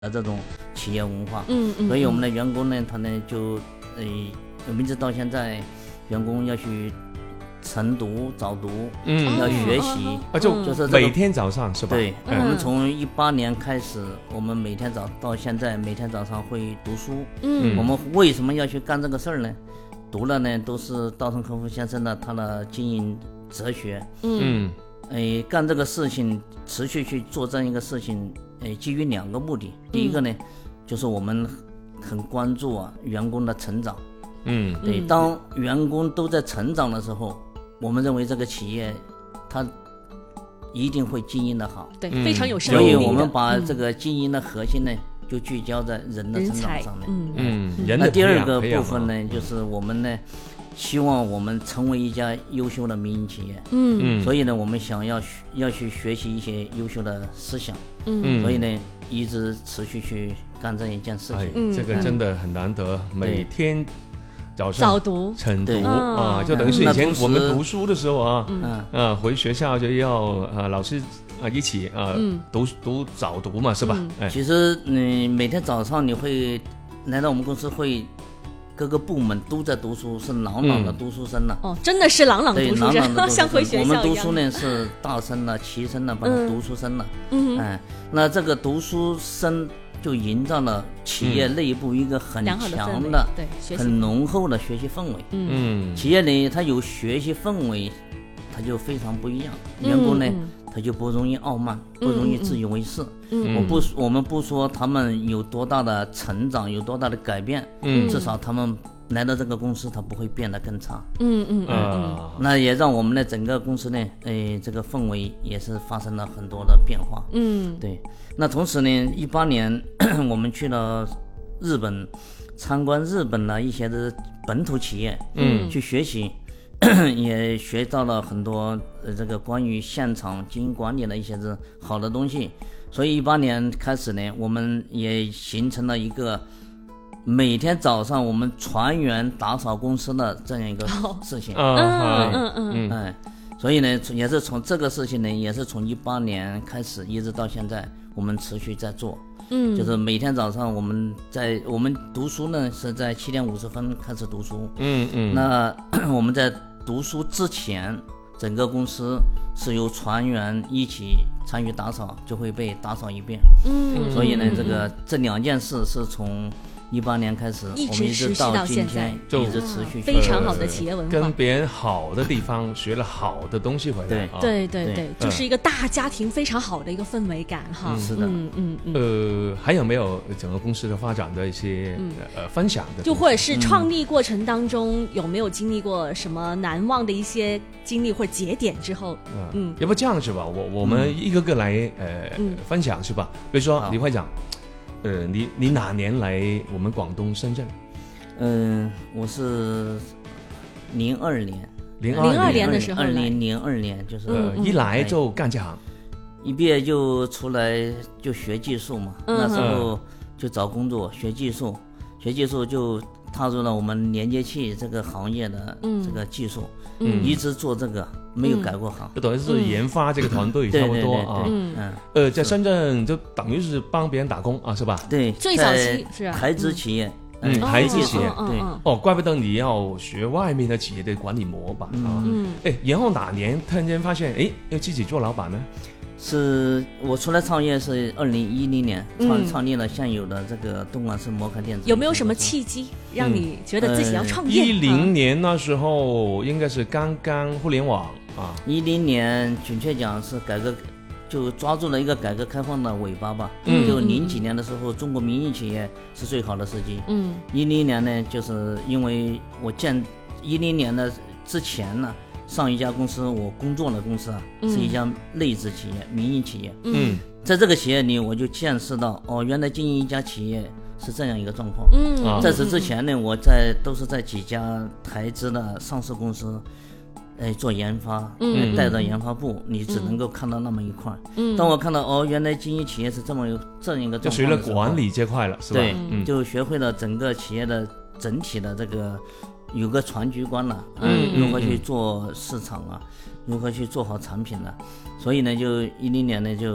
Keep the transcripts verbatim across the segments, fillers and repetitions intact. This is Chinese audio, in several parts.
的这种企业文化。 嗯嗯， 所以我们的员工呢，他呢就呃，一直到现在，员工要去晨读、早读， 嗯， 要学习啊，就就是每天早上是吧？ 对， 嗯我们从一八年开始，我们每天早到现在，每天早上会读书。 嗯， 我们为什么要去干这个事儿呢？读了呢，都是稻盛和夫先生的他的经营哲学。 嗯， 哎，干这个事情，持续去做这样一个事情，哎，基于两个目的。第一个呢，就是我们很关注啊员工的成长。 嗯， 对，当员工都在成长的时候，我们认为这个企业它一定会经营的好。 对， 嗯非常有生命力的。 所以我们把这个经营的核心呢，就聚焦在人的成长上面。 嗯嗯，人的那第二培养个部分，呢，就是我们呢，希望我们成为一家优秀的民营企业。 嗯嗯， 所以呢，我们想要要去学习一些优秀的思想。 嗯， 所以呢，一直持续去干这一件事哎情。， 这个真的很难得，每天早上早读对晨读嗯啊，就等于是以前那同时我们读书的时候啊， 嗯， 啊，回学校就要啊老师啊一起啊嗯读读早读嘛，是吧？哎， 其实你每天早上你会来到我们公司会。各个部门都在读书，是朗朗的读书声了。 哦，真的是朗朗对， 读书声， 朗朗的读书像回声。我学校一样。 们读书呢是大声的、齐声的，把它读书声了。 嗯， 哎，那这个读书声就营造了企业内部一个很良好的氛围强的、 对学习很浓厚的学习氛围。 嗯企业里它有学习氛围，它就非常不一样。员工呢， 嗯他就不容易傲慢，不容易自以为是。 嗯我不，我们不说他们有多大的成长，有多大的改变， 嗯至少他们来到这个公司，他不会变得更差。 嗯嗯嗯啊， 那也让我们的整个公司呢，哎，这个氛围也是发生了很多的变化。 嗯对，那同时呢，一八年我们去了日本，参观日本的一些的本土企业， 嗯去学习，也学到了很多呃这个关于现场经营管理的一些是好的东西。所以一八年开始呢，我们也形成了一个每天早上我们船员打扫公司的这样一个事情。 啊嗯嗯嗯哎，所以呢，也是从这个事情呢，也是从一八年开始一直到现在，我们持续在做。 嗯， 就是每天早上我们在我们读书呢是在七点五十分开始读书。 嗯嗯， 那我们在读书之前，整个公司是由船员一起参与打扫，就会被打扫一遍。 嗯， 所以呢，这个这两件事是从一八年开始， 一直我们一直持续到到今现在天，一直持续非常好的企业文化跟别人好的地方学了好的东西回来。 对啊对对对对，就是一个大家庭非常好的一个氛围感哈。 是的嗯嗯嗯。 呃，还有没有整个公司的发展的一些呃分享的东西？ 就或者是创立过程当中有没有经历过什么难忘的一些经历或者节点之后？ 嗯，要不这样子吧，我我们一个个来呃嗯分享是吧？比如说好李会长，呃，你你哪年来我们广东深圳？ 嗯，我是零二年， 零 02 二年的时候二来零零二年就是呃， 嗯一来就干这行。 一毕业就出来就学技术嘛， 嗯那时候就找工作学技术，学技术就踏入了我们连接器这个行业的这个技术， 嗯一直做这个没有改过行。 就等于是研发这个团队对差不对对对， 多啊。 嗯嗯， 呃，在深圳就等于是帮别人打工啊，是吧？ 对， 最早期是啊在台资企业， 嗯嗯台资企业对， 嗯嗯哦，怪不得你要学外面的企业的管理模板啊。 嗯哎，然后哪年突然间发现，哎，要自己做老板呢？ 是我出来创业是二零一零年创嗯创立了现有的这个东莞市摩开电子。 有没有什么契机让你觉得自己要创业？ 一零年那时候应该是刚刚互联网啊。 一零年准确讲是改革，就抓住了一个改革开放的尾巴吧。 嗯就零几年的时候，中国民营企业是最好的时机。 嗯一零年呢，就是因为我建一零年的之前呢，上一家公司我工作的公司啊，是一家内资企业、民营企业。 嗯在这个企业里，我就见识到哦，原来经营一家企业是这样一个状况。 嗯啊在此之前呢，我在都是在几家台资的上市公司，哎，做研发， 嗯带着研发部，你只能够看到那么一块。 嗯当我看到哦，原来经营企业是这么有这样一个就学了状况的时候， 管理这块了，是吧？ 对， 嗯就学会了整个企业的整体的这个有个全局观了， 嗯如何去嗯做市场啊，如何去做好产品了。所以呢，就一零年呢就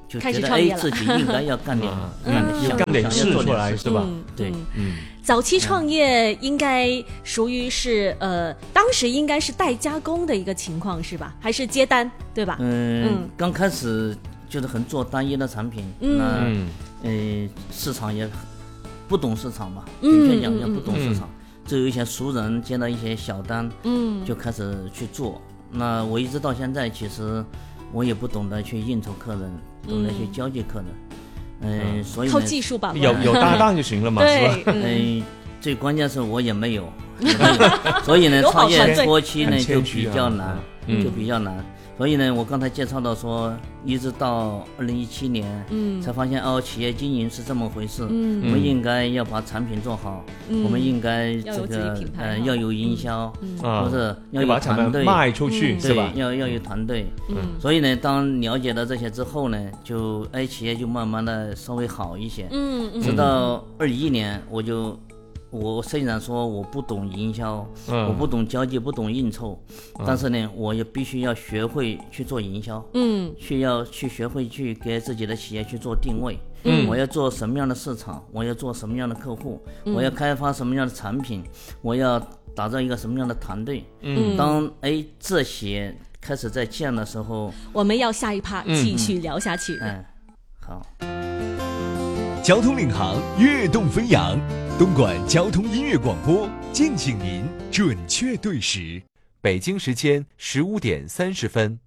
就觉得哎自己应该要干点， 嗯，要干点事出来是吧？ 嗯、 对， 嗯。早期创业应该属于是呃，当时应该是代加工的一个情况是吧？还是接单对吧？ 嗯，嗯刚开始就是很做单一的产品，嗯、那呃市场也不懂市场嘛，准确讲叫不懂市场，只有一些熟人接到一些小单，嗯，就开始去做。那我一直到现在，其实我也不懂得去应酬客人，懂得去交际客人。嗯、呃，所以靠技术把关， 有有搭档就行了嘛，是吧？ 嗯、呃，最关键是我也没有，所以呢，创业初期呢就比较难，嗯、就比较难。所以呢，我刚才介绍到说，一直到二零一七年，嗯，才发现哦，企业经营是这么回事。嗯，我们应该要把产品做好，嗯、我们应该这个呃要有营销，嗯、或者要有团队卖出去， 嗯、 是吧？ 对，要要有团队。嗯，所以呢，当了解了这些之后呢，就哎企业就慢慢的稍微好一些。嗯嗯。直到二一年，我就。我虽然说我不懂营销，嗯、我不懂交际，不懂应酬，嗯、但是呢，我也必须要学会去做营销，嗯，需要去学会去给自己的企业去做定位，嗯，我要做什么样的市场，我要做什么样的客户，嗯、我要开发什么样的产品，我要打造一个什么样的团队，嗯，当哎这些开始在建的时候， 我们要下一趴继续聊下去。 嗯，哎，好。 交通领航，跃动飞扬。东莞交通音乐广播，敬请您准确对时。 北京时间十五点三十分。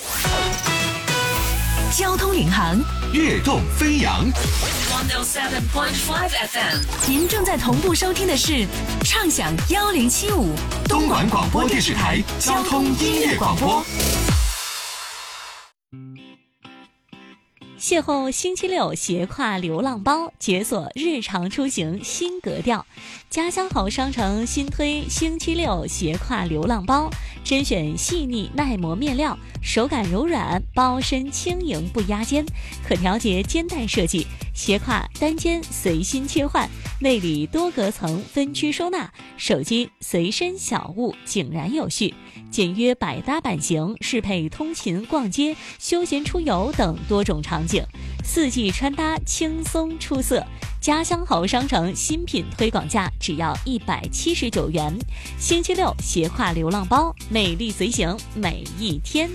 交通领航， 跃动飞扬。 一零七点五 F M， 您正在同步收听的是畅享一零七五东莞广播电视台交通音乐广播。 邂逅星期六斜挎流浪包，解锁日常出行新格调。家乡好商城新推星期六斜挎流浪包，甄选细腻耐磨面料，手感柔软，包身轻盈不压肩，可调节肩带设计，斜挎单肩随心切换，内里多隔层分区收纳，手机随身小物井然有序，简约百搭版型，适配通勤、逛街、休闲出游等多种场景，四季穿搭轻松出色。家乡好商城新品推广价只要一百七十九元，星期六斜挎流浪包，美丽随行每一天。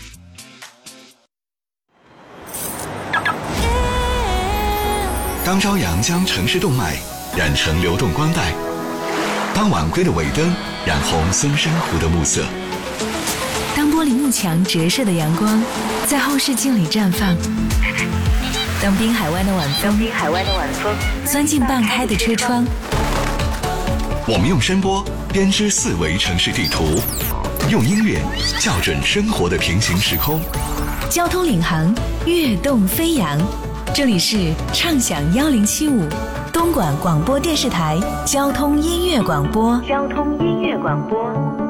当朝阳将城市动脉染成流动光带，当晚归的尾灯染红松山湖的暮色， 当玻璃幕墙折射的阳光在后视镜里绽放，当滨海湾的晚风滨海湾的晚风钻进半开的车窗， 我们用声波编织四维城市地图，用音乐校准生活的平行时空。 交通领航，跃动飞扬。这里是畅享一零七五东莞广播電視台交通音樂廣播。交通音樂廣播。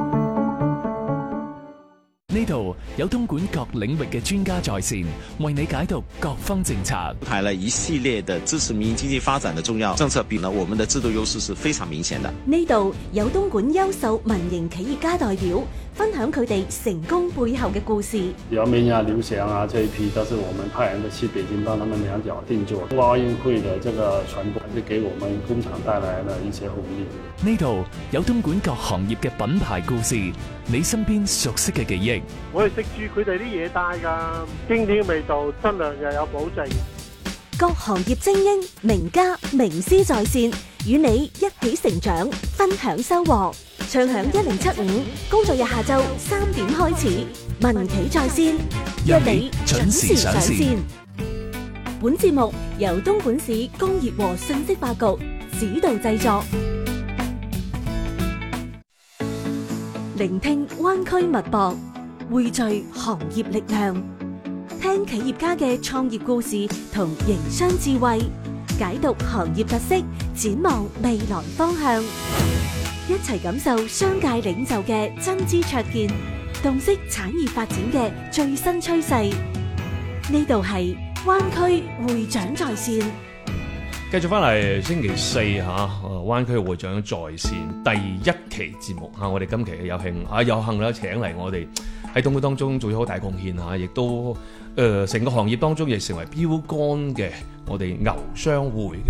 呢度有東莞各領域嘅專家在線，為你解讀各方政策。 排了一系列的支持民營經濟發展的重要政策，比呢我們的制度優勢是非常明顯的。 呢度有東莞優秀民營企業家代表，分享佢哋成功背後嘅故事。 姚明啊、劉翔啊這一批都是我們派人的去北京幫他們兩腳定做。奧運會的這個傳播，是給我們工廠帶來了一些紅利。 呢度有東莞各行業嘅品牌故事，你身邊熟悉嘅記憶。 我係食住佢哋啲嘢帶㗎，經典嘅味道，質量又有保證。 各行業精英、名家、名師在線，與你一起成長，分享收穫。暢享一零七五，工作日下晝三點開始，民企在線，約你準時上線。本節目由東莞市工業和信息化局指導製作。聆聽灣區脈搏，匯聚行業力量，聽企業家嘅創業故事同營商智慧，解讀行業特色，展望未來方向，一齊感受商界領袖嘅真知灼見，洞悉產業發展嘅最新趨勢。呢度係灣區會長在線。 繼續翻嚟星期四嚇，灣區會長在線第一期節目嚇，我哋今期有幸啊有幸啦請嚟我哋喺東莞當中做咗好大貢獻嚇，亦都誒成個行業當中亦成為標杆嘅我哋牛商會嘅